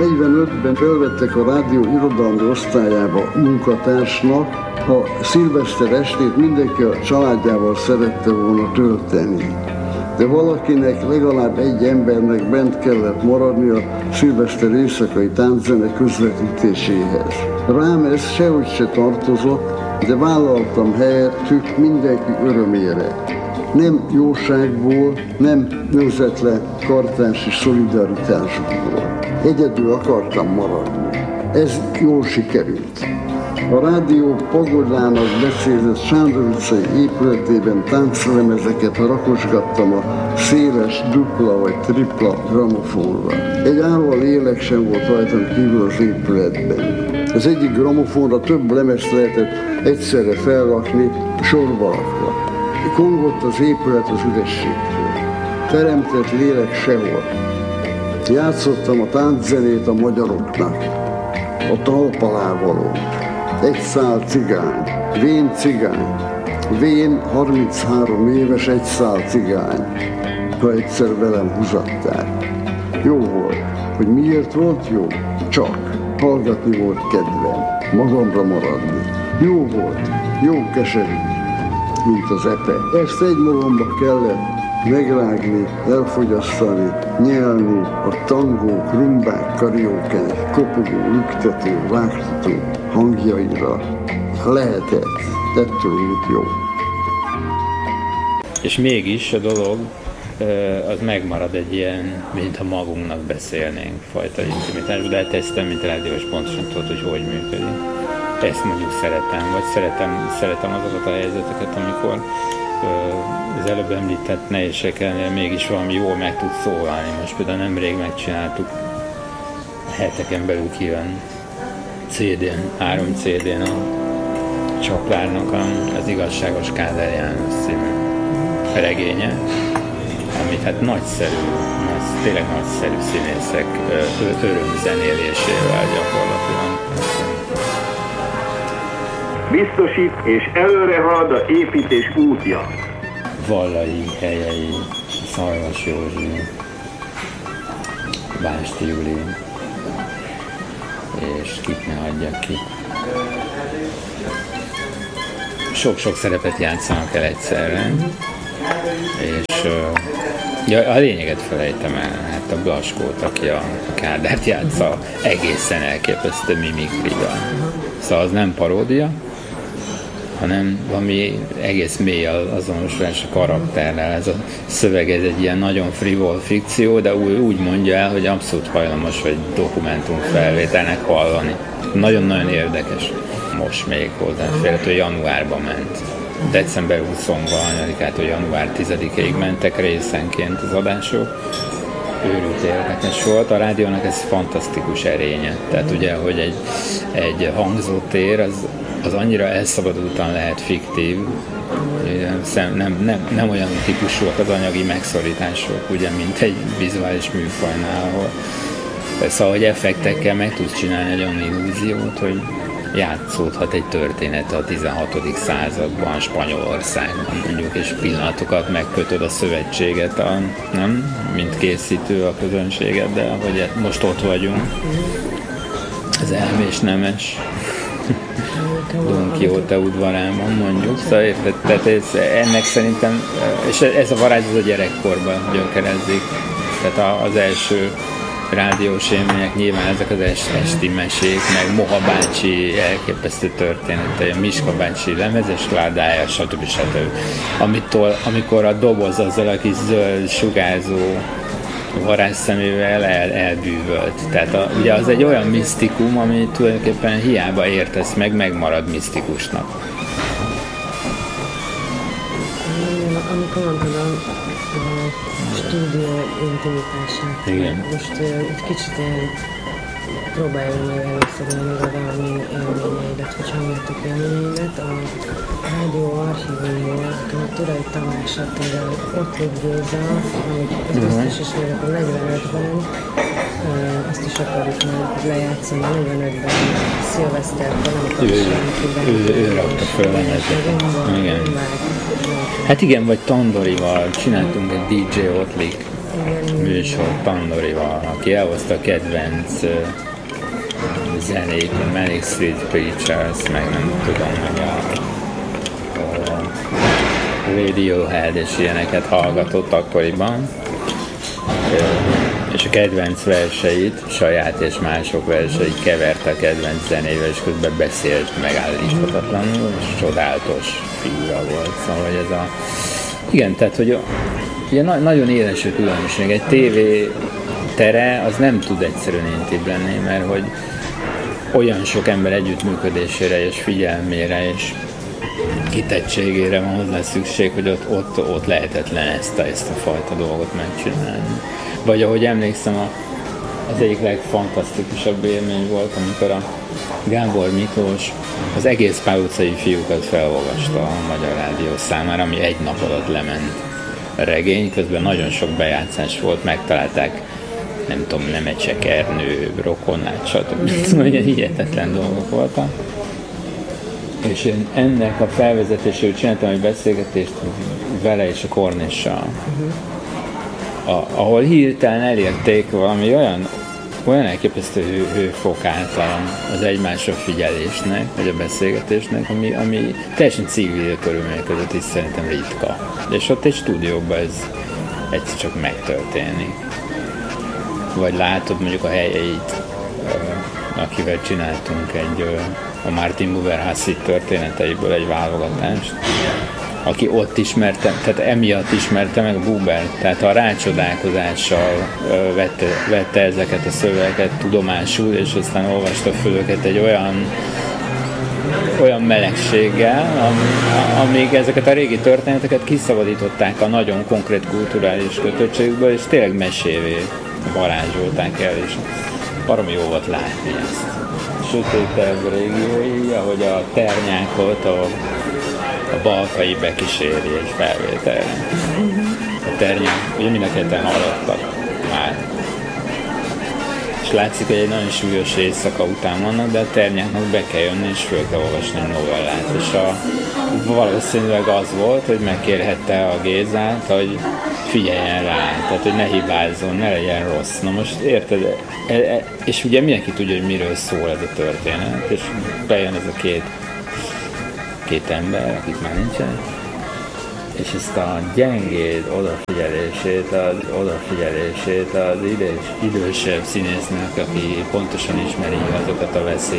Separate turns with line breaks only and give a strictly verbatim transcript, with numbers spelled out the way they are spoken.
negyvenötben felvettek a rádió irodalmi osztályába munkatársnak. A szilveszter estét mindenki a családjával szerette volna tölteni. De valakinek, legalább egy embernek bent kellett maradni a szilveszter éjszakai tánczene közvetítéséhez. Rám ez sehogy se tartozott, de vállaltam helyettük mindenki örömére. Nem jóságból, nem önzetlen kartársi szolidaritásból. Egyedül akartam maradni. Ez jól sikerült. A rádió pagodának becézett Sándor utcai épületében tánclemezeket rakosgattam a széles, dupla vagy tripla gramofonra. Egy árva lélek sem volt rajtam kívül az épületben. Az egyik gramofonra több lemezt lehetett egyszerre felrakni, sorba rakva. Kongott az épület az ürességtől. Teremtett lélek sehol. Játszottam a tánczenét a magyaroknak, a talpalávalót. Egy szál cigány, vén cigány, vén harminchárom éves egy szál cigány, ha egyszer velem húzatták. Jó volt, hogy miért volt jó? Csak hallgatni volt kedvem, magamra maradni. Jó volt, jó keserű, mint az epe. Ezt egy magamba kellett megrágni, elfogyasztani, nyelni a tangók, rumbák, karaoke, kopogó, lüktető, vágtató hangjaira. Lehetett, ettől úgy jó.
És mégis a dolog az megmarad egy ilyen, mintha magunknak beszélnénk fajta intimitásban, de hát ezt nem, mint rádiós pontosan tudod, hogy hogy működik. Ezt mondjuk szeretem, vagy szeretem, szeretem azokat a helyzeteket, amikor az előbb említett nehézségeknél mégis valami jól meg tud szólalni. Most például nemrég megcsináltuk, heteken belül kijön cé dén, három cé dén a Csaplárnak az Igazságos Kádár János című regénye, amit hát nagyszerű, nagy, tényleg nagyszerű színészek örömzenélésével gyakorlatilag.
Biztosít és előre halad az építés útja.
Vallai helyei, Szarvas Józsi, Básti Júli, és kit ne hagyjak ki. Sok-sok szerepet játszanak el egyszerre, és ja, a lényeget felejtem el, hát a Blaskót, aki a Kádárt játsza, egészen elképesztő mimikrivel. Szóval az nem paródia, hanem valami egész mély azonosulás a karakterrel. Ez a szöveg, ez egy ilyen nagyon frivol fikció, de úgy mondja el, hogy abszolút hajlamos vagy dokumentum felvételnek hallani. Nagyon-nagyon érdekes. Most még hozzáférhető, januárban ment. December huszonvaladikától január tizedikéig mentek részenként az adások. Őrült érdekes volt. A rádiónak ez fantasztikus erénye. Tehát ugye, hogy egy, egy hangzótér az, az annyira elszabadultan lehet fiktív, nem, nem, nem olyan típusúak az anyagi megszorítások, ugye, mint egy vizuális műfajnál, ahol szóval, hogy effektekkel meg tudsz csinálni egy olyan illúziót, hogy játszódhat egy történet a tizenhatodik században, Spanyolországban mondjuk, és pillanatokat megkötöd a szövetséget, a, nem? Mint készítő a közönségeddel, hogy most ott vagyunk. Az elmés nemes Don Quixote udvarában mondjuk. Szóval érted, tehát ez, ennek szerintem, és ez a varázs az a gyerekkorban gyökerezik. Tehát az első rádiós élmények nyilván ezek az esti mesék, meg Moha bácsi elképesztő történetei, a Miska bácsi lemezes ládája, stb. stb. Amitől, amikor a doboz azzal a kis zöld sugárzó varázsszemével el, elbűvölt. Tehát a, ugye az egy olyan misztikum, ami tulajdonképpen hiába értesz meg, megmarad misztikusnak.
Amikor mondtad a, a stúdió intimitását,
igen.
Most uh, egy kicsit ilyen próbáljuk meg először valami élményeidet, vagy hangjátok élményeidet. A rádió archívumból, a Turai Tamás Attila, ott lép Géza, amit az biztos is vagyok, a negyvenötben, uh, azt is akarjuk majd lejátszani, a negyvenötben szilveszterben, amikor is
ő, ő rakta föl a lemezet. Igen. Hát igen, vagy Tandorival csináltunk egy dé dzsé Ottlik műsor Pandorival, aki elhozta a kedvenc uh, zenét, a Manic Street Preachers, meg nem tudom, meg a, a Radiohead és ilyeneket hallgatott akkoriban. És a kedvenc verseit, saját és mások verseit keverte a kedvenc zenével, és közben beszélt megállíthatatlanul, és csodálatos figura volt. Szóval, hogy ez a... Igen, tehát, hogy ugye na- nagyon éles a különbség. Egy tévé tere az nem tud egyszerűen intibb lenni, mert hogy olyan sok ember együttműködésére és figyelmére és kitettségére van hozzá szükség, hogy ott, ott, ott lehetetlen ezt a, ezt a fajta dolgot megcsinálni. Vagy ahogy emlékszem, a, az egyik legfantasztikusabb élmény volt, amikor a Gábor Miklós az egész Pál utcai fiúkat felolvasta a Magyar Rádió számára, ami egy nap alatt lement a regény, közben nagyon sok bejátszás volt, megtalálták, nem tudom, Nemecsek Ernő, Rokonlát, stb. Szóval ilyen hihetetlen dolgok voltak. És én ennek a felvezetéséről csináltam egy beszélgetést vele és a Kornissal, uh-huh. ahol hirtelen elérték valami olyan, olyan elképesztő hő, hőfokát az egymásra figyelésnek, vagy a beszélgetésnek, ami, ami teljesen civil körülmények között is szerintem ritka. És ott egy stúdióban ez egyszer csak megtörténik. Vagy látod mondjuk a helyeit, akivel csináltunk egy a Martin Buber Hassid történeteiből egy válogatást, aki ott ismerte, tehát emiatt ismerte meg Bubert, tehát a rácsodálkozással vette, vette ezeket a szövegeket tudomásul, és aztán olvasta föl őket egy olyan, olyan melegséggel, am, amíg ezeket a régi történeteket kiszabadították a nagyon konkrét kulturális kötöttségükből, és tényleg mesévé varázsolták el, és baromi jó volt látni ezt. Sötétebb régiói, ahogy a ternyákot a, a Balkai bekíséri egy felvételre. A ternyák, ugye mind a ketten hallottak már. És látszik, hogy egy nagyon súlyos éjszaka után vannak, de a ternyáknak be kell jönni és föl kell olvasni a novellát. És a, valószínűleg az volt, hogy megkérhette a Gézát, hogy figyeljen rá, tehát hogy ne hibázzon, ne legyen rossz. Na most érted, e, e, és ugye mindenki tudja, hogy miről szól ez a történet, és bejön ez a két, két ember, akik már nincsenek, és ezt a gyengéd odafigyelését, az odafigyelését az idős, idősebb színésznek, aki pontosan ismeri azokat a veszélyeket,